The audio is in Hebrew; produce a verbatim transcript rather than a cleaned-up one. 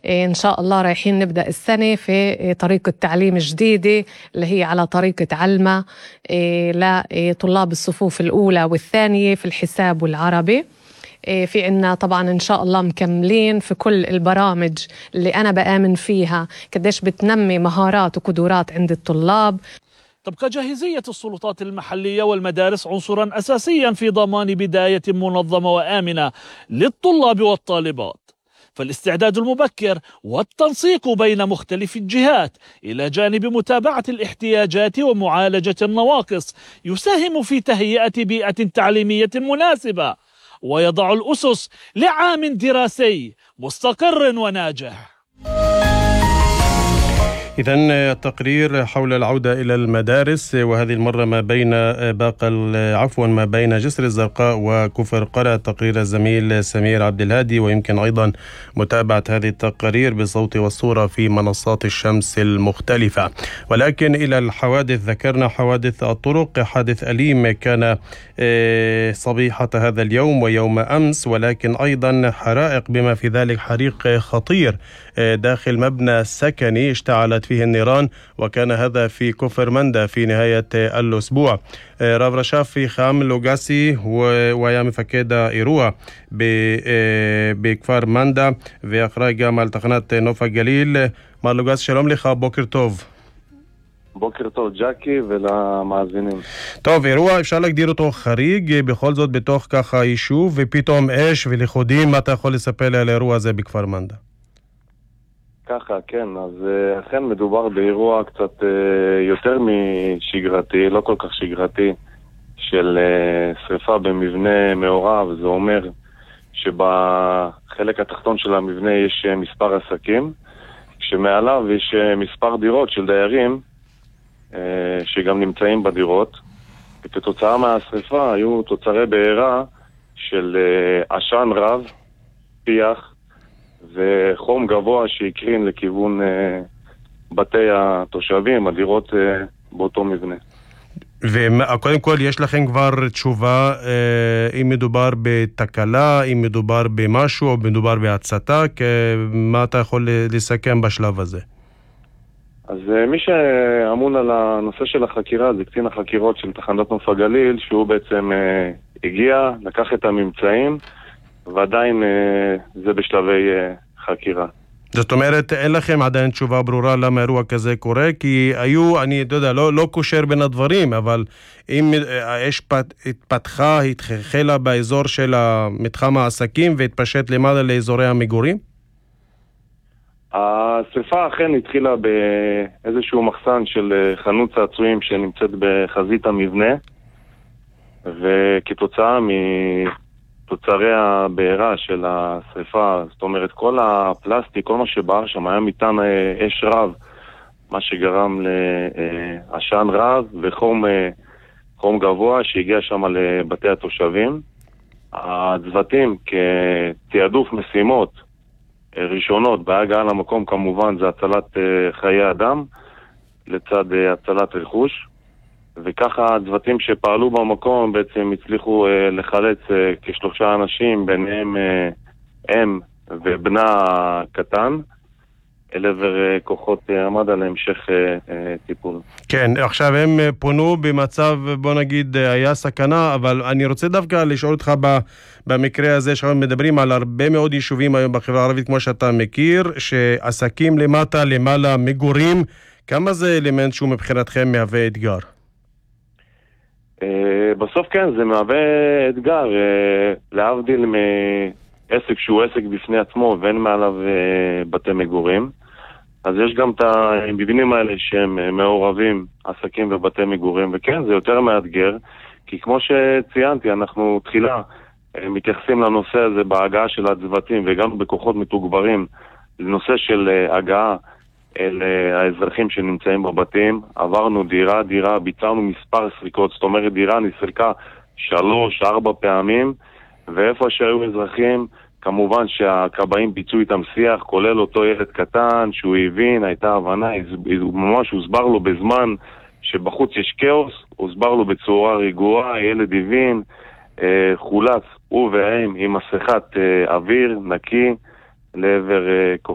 إن شاء الله رايحين نبدأ السنة في طريقة تعليم جديدة اللي هي على طريقة علمة لطلاب الصفوف الأولى والثانية في الحساب والعربي. في عنا طبعا إن شاء الله مكملين في كل البرامج اللي أنا بآمن فيها قديش بتنمي مهارات وقدرات عند الطلاب. تبقى جاهزية السلطات المحلية والمدارس عنصرا أساسيا في ضمان بداية منظمة وآمنة للطلاب والطالبات، فالاستعداد المبكر والتنسيق بين مختلف الجهات إلى جانب متابعة الاحتياجات ومعالجة النواقص يساهم في تهيئة بيئة تعليمية مناسبة ويضع الأسس لعام دراسي مستقر وناجح. إذن التقرير حول العودة إلى المدارس، وهذه المرة ما بين باقة عفوا ما بين جسر الزرقاء وكفر قرع، تقرير الزميل سمير عبد الهادي. ويمكن أيضا متابعة هذه التقارير بالصوت والصورة في منصات الشمس المختلفة. ولكن إلى الحوادث، ذكرنا حوادث الطرق، حادث أليم كان صبيحة هذا اليوم ويوم أمس، ولكن أيضا حرائق بما في ذلك حريق خطير داخل مبنى سكني اشتعلت فيه النيران، وكان هذا في كفر مندا في نهاية الأسبوع. راف رشاف في خام لوغاسي ويا مفكدا إيروها בכפר מנדה ואחראי גם על תחנת נוף הגליל. מר לוגס, שלום לך, בוקר טוב. בוקר טוב ג'קי ולמאזינים. טוב, אירוע אפשר להגדיר אותו חריג בכל זאת בתוך ככה יישוב ופתאום אש ולכודים. מה אתה יכול לספר לי על האירוע הזה בכפר מנדה? ככה, כן, אז אכן מדובר באירוע קצת יותר משגרתי, לא כל כך שגרתי, של שריפה במבנה מעורב. זה אומר שבחלק התחתון של המבנה יש מספר עסקים, שמעליו יש מספר דירות של דיירים שגם נמצאים בדירות, וכתוצאה מהשריפה היו תוצרי בעירה של עשן רב, פיח וחום גבוה שהקרין לכיוון בתי התושבים, הדירות באותו מבנה. וקודם כל, יש לכם כבר תשובה אם מדובר בתקלה, אם מדובר במשהו או מדובר בהצתה? מה אתה יכול לסכם בשלב הזה? אז מי שאמון על הנושא של החקירה זה קצין החקירות של תחנת נוף הגליל, שהוא בעצם הגיע, לקח את הממצאים, ועדיין זה בשלבי חקירה. זאת אומרת, אין לכם עדיין תשובה ברורה למה אירוע כזה קורה? כי היו, אני יודע, לא, לא קושר בין הדברים, אבל אם האש התפתחה, התחלה באזור של מתחם העסקים והתפשט למעלה לאזורי המגורים? השריפה אכן התחילה באיזשהו מחסן של חנות צעצועים שנמצאת בחזית המבנה, וכתוצאה מתוצרי הבעירה של השריפה, זאת אומרת כל הפלסטיק, כל מה שבער שם היה מטען אש רב, מה שגרם לעשן רב וחום חום גבוה שהגיע שם לבתי התושבים. הצוותים כתיעדוף משימות ראשונות בהגעה למקום כמובן זה הצלת חיי אדם לצד הצלת רכוש, וככה הצוותים שפעלו במקום בעצם הצליחו לחלץ כשלושה אנשים, ביניהם אם ובנה קטן, אל עבר כוחות המד"א להמשך טיפול. כן, עכשיו הם פונו במצב, בוא נגיד, היה סכנה, אבל אני רוצה דווקא לשאול אותך במקרה הזה, שאנחנו מדברים על הרבה מאוד יישובים היום בחברה הערבית, כמו שאתה מכיר, שעסקים למטה, למעלה, מגורים, כמה זה אלמנט שהוא מבחינתכם מהווה אתגר? בסוף כן, זה מהווה אתגר, להבדיל מעסק שהוא עסק בפני עצמו ואין מעליו בתי מגורים. אז יש גם את המבנים האלה שהם מעורבים, עסקים ובתי מגורים, וכן, זה יותר מאתגר, כי כמו שציינתי, אנחנו תחילה מתייחסים לנושא הזה בהגעה של הצוותים, וגם בכוחות מתוגברים, לנושא של הגעה אל האזרחים שנמצאים בבתים. עברנו דירה, דירה, ביצענו מספר סריקות, זאת אומרת דירה נסריקה שלוש, ארבע פעמים, ואיפה שהיו אזרחים, כמובן שהקבעים ביצעו איתם שיח, כולל אותו ילד קטן שהוא הבין, הייתה הבנה, ממש הוסבר לו בזמן שבחוץ יש כאוס, הוסבר לו בצורה רגועה, ילד הבין, חולץ הוא והם עם מסכת אוויר נקי לעבר